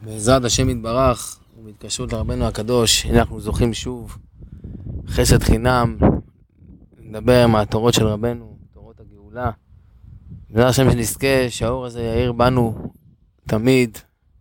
בעזרת השם יתברך ובהתקשרות לרבנו הקדוש, אנחנו זוכים שוב חסד חינם לדבר מהתורות של רבנו, תורות הגאולה. בעזרת השם שנזכה שהאור הזה יאיר בנו תמיד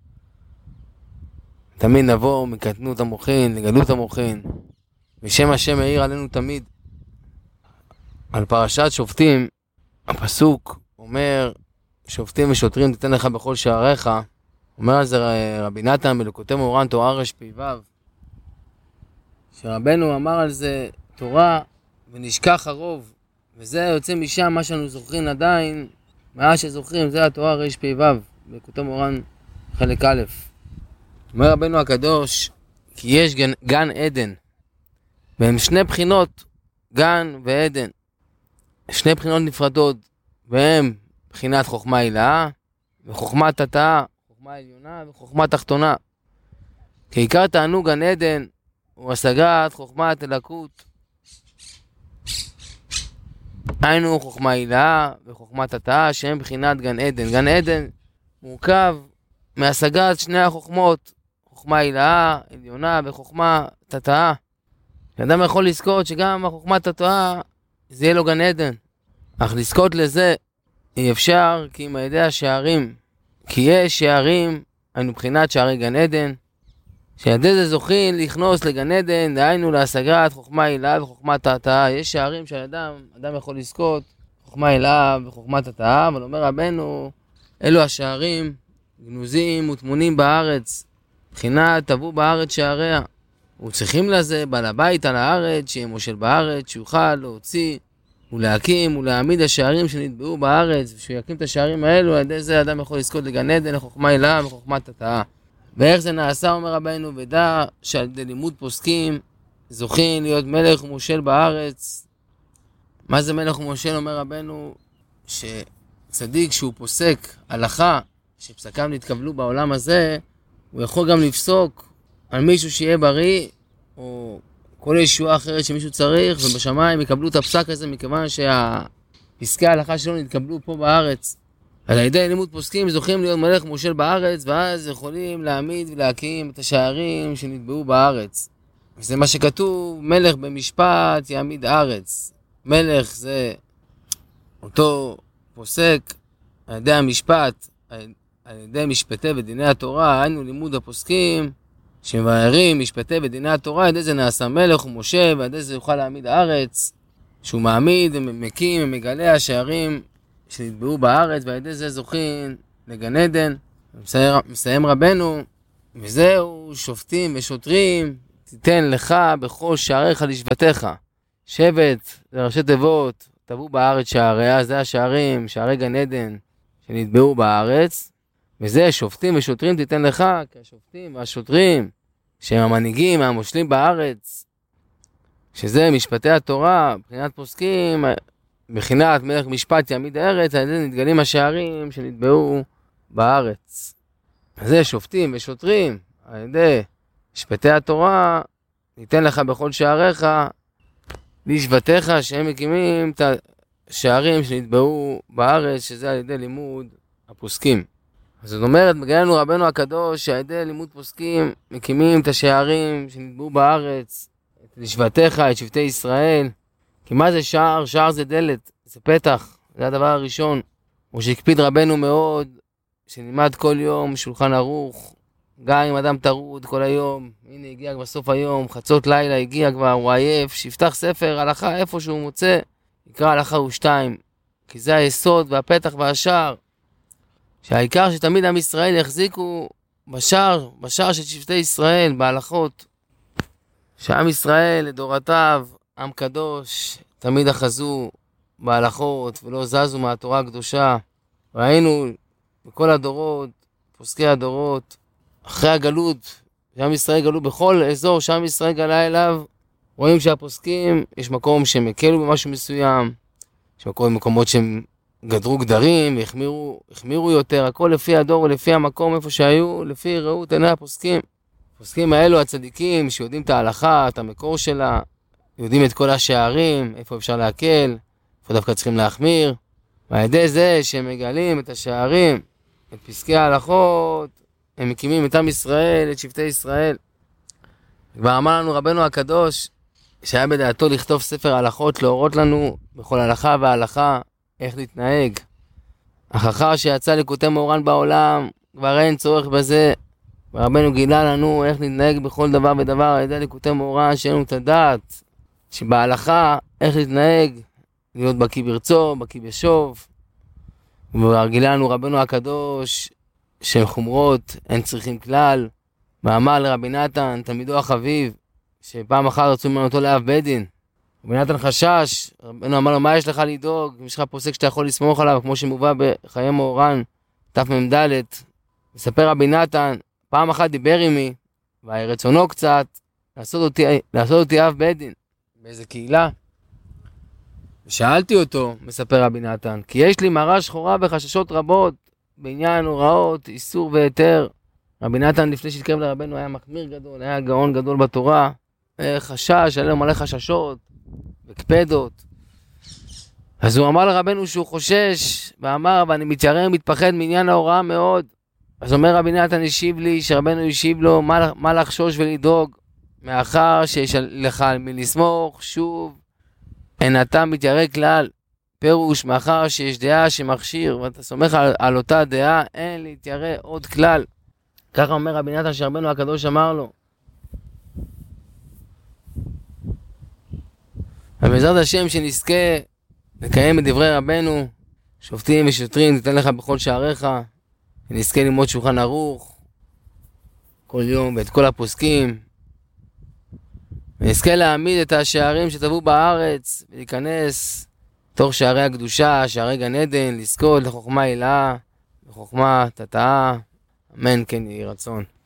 נבוא מקטנות המוחין לגדלות המוחין, ושם השם יאיר עלינו תמיד. על פרשת שופטים הפסוק אומר, שופטים ושוטרים תיתן לך בכל שעריך. אומר על זה רבי נתן בליקוטי מוהר"ן תורה רפ"ו, שרבנו אמר על זה תורה ונשכח הרוב, וזה יוצא משם מה שאנו זוכרים עדיין, מה שזוכרים זה התורה רפ"ו בליקוטי מוהר"ן חלק א'. אומר רבנו הקדוש כי יש גן עדן, והם שני בחינות, גן ועדן, שני בחינות נפרדות, והם בחינת חוכמה עילאה וחוכמת תתאה, חוכמה עליונה וחוכמה תחתונה. כי עיקר תענוג גן עדן הוא השגת חוכמת אלוקות, היינו חוכמה עילאה וחוכמת תתאה שהם בחינת גן עדן. גן עדן מורכב מהשגת שני החוכמות, חוכמה עילאה עליונה וחוכמה תתאה. אדם יכול לזכות שגם החוכמת תתאה זה יהיה לו גן עדן, אך לזכות לזה אי אפשר כי אם על ידי השערים, כי יש שערים, היינו בחינת שערי גן עדן, שידי זה זוכין לכנוס לגן עדן, דהיינו להשגת חוכמה עילאה וחוכמה תתאה. יש שערים אדם יכול לזכות חוכמה עילאה וחוכמה תתאה, אבל אומר רבנו אלו השערים גנוזים וטמונים בארץ, בחינת תבוא בארץ שעריה, וצריכים לזה בעל הבית על הארץ שיהיה מושל בארץ, שיוכל להוציא ולהקים ולהעמיד השערים שנטבעו בארץ, ושהוא יקים את השערים האלו, על ידי זה אדם יכול לזכות לגן עדן לחוכמה עילאה וחוכמה תתאה. ואיך זה נעשה אומר רבנו, ודע שעל ידי לימוד פוסקים זוכים להיות מלך ומושל בארץ. מה זה מלך ומושל? אומר רבנו שצדיק שהוא פוסק הלכה שפסקיו נתקבלו בעולם הזה, הוא יכול גם לפסוק על מישהו שיהיה בריא או כל ישועה אחרת שמישהו צריך, ובשמיים יקבלו את הפסק הזה מכיוון שהפסקי ההלכה שלו נתקבלו פה בארץ. על ידי לימוד פוסקים זוכים להיות מלך מושל בארץ, ואז יכולים להעמיד ולהקים את השערים שנטבעו בארץ. וזה מה שכתוב, מלך במשפט יעמיד ארץ. מלך זה אותו פוסק על ידי המשפט, על ידי משפטי ודיני התורה, היינו לימוד הפוסקים שמבארים משפטי ודיני התורה, על ידי זה נעשה מלך ומשה, ועל ידי זה יוכל להעמיד הארץ, שהוא מעמיד ומקים ומגלה השערים שנטבעו בארץ, ועל ידי זה זוכים לגן עדן. מסיים רבנו, וזהו שופטים ושוטרים תיתן לך בכל שעריך לשבטיך. שבט זה ראשי תיבות, תבוא בארץ שעריה, זה השערים, שערי גן עדן שנטבעו בארץ, וזה שופטים ושוטרים תיתן לך, כי השופטים והשוטרים שהם המנהיגים, המושלים בארץ, שזה משפטי התורה, בחינת פוסקים, בחינת מלך משפט יעמיד הארץ, על ידי נתגלים השערים שנטבעו בארץ. זה שופטים ושוטרים, על ידי משפטי התורה ניתן לך בכל שעריך לשבטיך, שהם מקימים את השערים שנטבעו בארץ, שזה על ידי לימוד הפוסקים. זאת אומרת, מגלה לנו רבנו הקדוש שעל ידי לימוד פוסקים מקימים את השערים שנטבעו בארץ, לשבטיך, את שבטי ישראל. כי מה זה שער? שער זה דלת, זה פתח, זה הדבר הראשון. הוא שהקפיד רבנו מאוד, שנלמד כל יום שולחן ערוך, גם אם אדם טרוד כל היום, הנה הגיע כבר סוף היום, חצות לילה הגיע כבר, הוא עייף, שיפתח ספר הלכה איפה שהוא מוצא, יקרא הלכה ושתיים, כי זה היסוד והפתח והשער. שהעיקר שתמיד עם ישראל יחזיקו בשער של שבטי ישראל, בהלכות. שעם ישראל לדורותיו, עם קדוש, תמיד אחזו בהלכות ולא זזו מהתורה הקדושה. ראינו בכל הדורות, פוסקי הדורות, אחרי הגלות, שעם ישראל גלו בכל אזור שעם ישראל גלה אליו, רואים שהפוסקים, יש מקום שהם הקלו במשהו מסוים, יש מקומות שהם גדרו גדרים, החמירו יותר, הכל לפי הדור ולפי המקום איפה שהיו, לפי ראות עיני הפוסקים. הפוסקים האלו הצדיקים שיודעים את ההלכה, את המקור שלה, יודעים את כל השערים, איפה אפשר להקל, איפה דווקא צריכים להחמיר. ועל ידי זה שהם מגלים את השערים, את פסקי ההלכות, הם מקימים את עם ישראל, את שבטי ישראל. כבר אמר לנו רבנו הקדוש, שהיה בדעתו לכתוב ספר הלכות, להורות לנו בכל הלכה וההלכה איך להתנהג. אך אחר שיצא ליקוטי מאורן בעולם, כבר אין צורך בזה. ורבנו גילה לנו איך להתנהג בכל דבר ודבר על ידי ליקוטי מאורן, שאין לנו את הדעת, שבהלכה איך להתנהג, להיות בקי ברצו, בקי בשוב. וגילה לנו רבנו הקדוש, שהם חומרות, אין צריכים כלל. ואמר לרבי נתן, תלמידו החביב, שפעם אחת רצו ממנו אותו לאב בית דין. רבי נתן חשש, רבנו אמר לו, מה יש לך לדאוג? אם יש לך פוסק שאתה יכול לסמוך עליו, כמו שמובא בחיי מאורן, תמ"ד. מספר רבי נתן, פעם אחת דיבר עמי, והיה רצונו קצת, לעשות אותי אב בית דין. באיזה קהילה? ושאלתי אותו, מספר רבי נתן, כי יש לי מראה שחורה וחששות רבות, בעניין הוראות, איסור והיתר. רבי נתן לפני שהתקרב לרבנו היה מחמיר גדול, היה גאון גדול בתורה, חשש, היה לו מלא חששות וקפדות. אז הוא אמר לרבנו שהוא חושש, ואמר, ואני מתיירא ומתפחד מעניין ההוראה מאוד. אז אומר רבי נתן השיב לי, שרבנו השיב לו, מה לחשוש ולדאוג, מאחר שיש לך על מי לסמוך, שוב, אין אתה מתיירא כלל. פירוש, מאחר שיש דעה שמכשיר, ואתה סומך על אותה דעה, אין להתיירא עוד כלל. ככה אומר רבי נתן שרבנו הקדוש אמר לו. ובעזרת השם שנזכה לקיים את דברי רבנו, שופטים ושוטרים תיתן לך בכל שעריך, ונזכה ללמוד שולחן ערוך כל יום ואת כל הפוסקים, ונזכה להעמיד את השערים שטבעו בארץ ולהיכנס תוך שערי הקדושה, שערי גן עדן, לזכות לחוכמה הילאה וחוכמה תתאה. אמן כן יהי רצון.